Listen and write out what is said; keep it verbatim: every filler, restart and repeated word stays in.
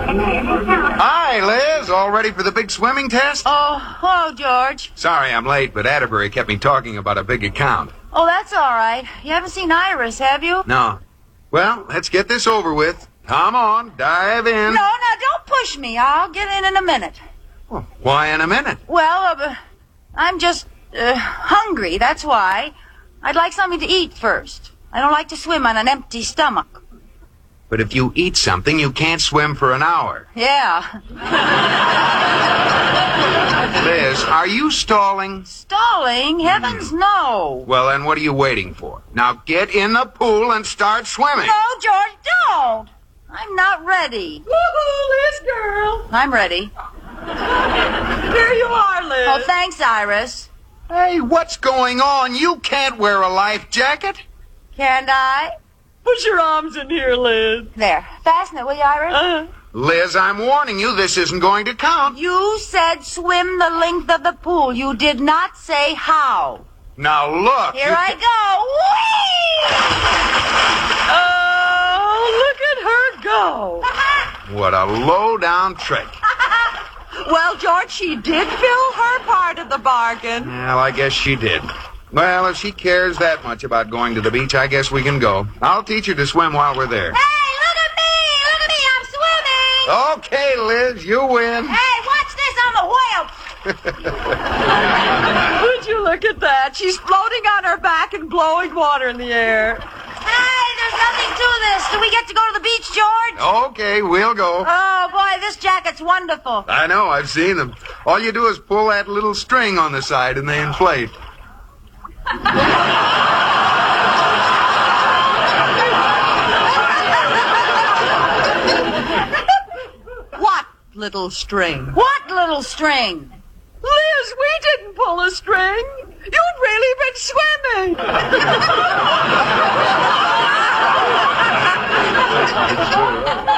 Hi, Liz. All ready for the big swimming test? Oh, hello, George. Sorry I'm late, but Atterbury kept me talking about a big account. Oh, that's all right. You haven't seen Iris, have you? No. Well, let's get this over with. Come on, dive in. No, no, don't push me. I'll get in in a minute. Well, why in a minute? Well, uh, I'm just uh, hungry, that's why. I'd like something to eat first. I don't like to swim on an empty stomach. But if you eat something, you can't swim for an hour. Yeah. Liz, are you stalling? Stalling? Heavens, no. Well, then what are you waiting for? Now get in the pool and start swimming. No, George, don't. I'm not ready. Woohoo, Liz girl. I'm ready. Here you are, Liz. Oh, thanks, Iris. Hey, what's going on? You can't wear a life jacket. Can't I? Put your arms in here, Liz. There. Fasten it, will you, Iris? Uh, Liz, I'm warning you, this isn't going to count. You said swim the length of the pool. You did not say how. Now look. Here you I oh, look at her go. Can... What a low-down trick. Well, George, she did fill her part of the bargain. Well, I guess she did. Well, if she cares that much about going to the beach, I guess we can go. I'll teach her to swim while we're there. Hey, look at me! Look at me, I'm swimming! Okay, Liz, you win. Hey, watch this on the whale! Would you look at that? She's floating on her back and blowing water in the air. Hey, there's nothing to this. Do we get to go to the beach, George? Okay, we'll go. Oh, boy, this jacket's wonderful. I know, I've seen them. All you do is pull that little string on the side and they inflate. What little string? What little string? Liz, we didn't pull a string. You'd really been swimming.